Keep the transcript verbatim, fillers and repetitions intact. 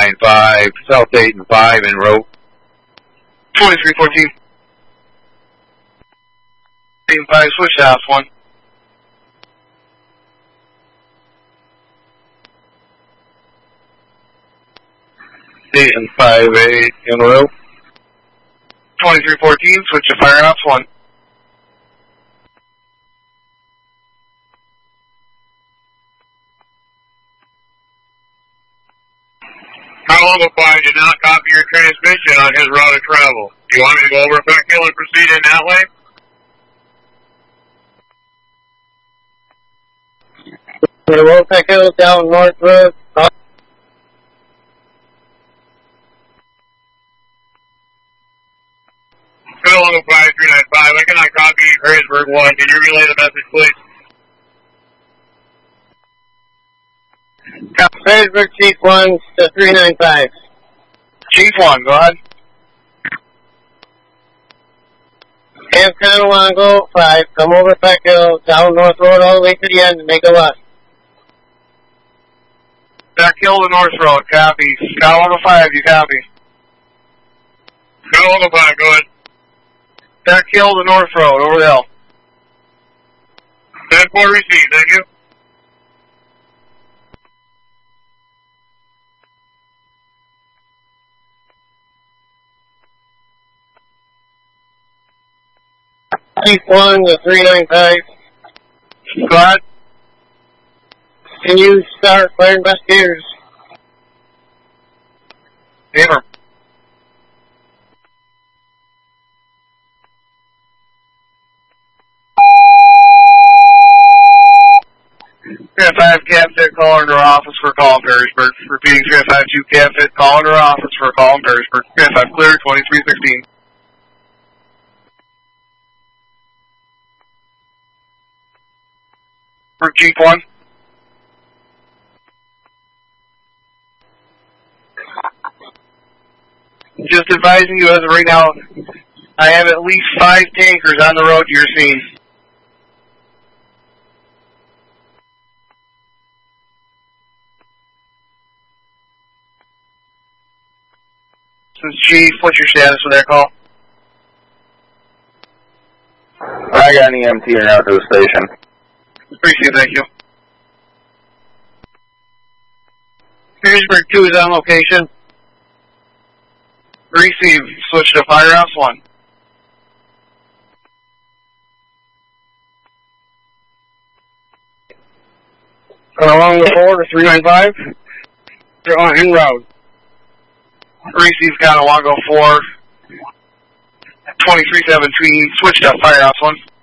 nine five, South eight and five en route. twenty-three fourteen. eight and five, switch to ops one. eight and five eight en route. twenty-three fourteen, switch to fire ops one. Alpha five did not copy your transmission on his route of travel. Do you want me to go over Effect Hill and proceed in that way? Effect Hill down North Road. Phil Alpha five three nine five, I cannot copy Harrisburg one. Can you relay the message, please? Harrisburg Chief one to three nine five. Chief one, go ahead. Camp Conowongo five, come over Effect Hill, down North Road all the way to the end and make a left. Back Hill to North Road, copy. Scout one oh five, you copy. Phil Alpha five, go ahead. Back Hill to North Road, over the hill. ten four received, thank you. Chief one to three nine five. Go ahead. Can you start fire investigators? Hammer. three five Capfit, call into our office for a call in Perrysburg. Repeating three five two Capfit, call into our office for a call in Perrysburg. three five clear, twenty-three sixteen. For Chief one. Just advising you as of right now, I have at least five tankers on the road to your scene. Since Chief, what's your status with that call? I got an E M T in route to the station. Appreciate it, thank you. Harrisburg two is on location. Receive, switch to Firehouse one. Along the four to three nine five. They're on en route. Receive Conowongo four. twenty-three seventeen, switch to Firehouse one.